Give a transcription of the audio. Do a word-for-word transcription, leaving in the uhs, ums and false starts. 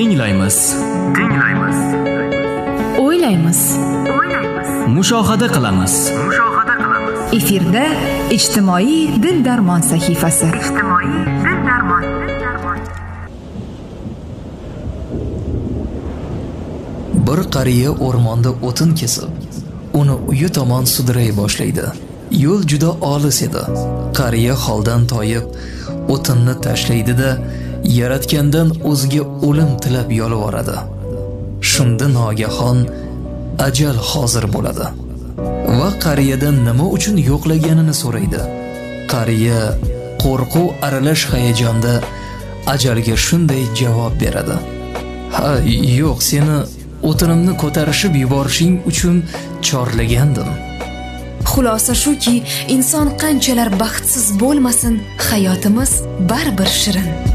Tinglaymiz. Tinglaymiz. O'ylaymiz. O'ylaymiz. Mushohada qilamiz. Mushohada qilamiz. Efirda ijtimoiy dil darmon sahifasi. Ijtimoiy dil darmon. Dil darmon. Bir qariya o'rmonda o'tin kesib, uni uyi tomon sudiray boshlaydi. Yo'l juda olis edi. Qariya holdan toyib, o'tinni tashlaydi-da, yaratgandan o'ziga o'lim tilab yolvoradi. Shunda nogahon ajal hozir bo'ladi. Va qariyadan nima uchun yo'qlaganini so'raydi. Qariya qo'rquv aralash hayajonda ajalga shunday javob beradi: "Ha, yo'q, seni o'tinimni ko'tarishib yuborishing uchun chorlagandim." Xulosa shuki, inson qanchalar baxtsiz bo'lmasin, hayotimiz baribir shirin.